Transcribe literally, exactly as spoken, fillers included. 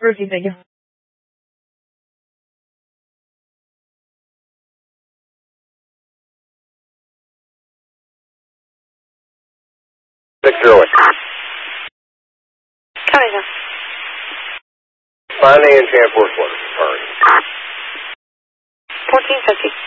Routine, thank you. Six zero eight. Copy, sir. Finding and transport quarters. Hurry. fourteen fifty.